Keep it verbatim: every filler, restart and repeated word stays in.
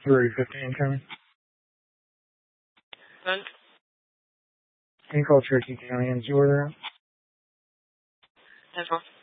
three fifteen coming. Done. Can you call Cherokee County and see where they're at? That's all.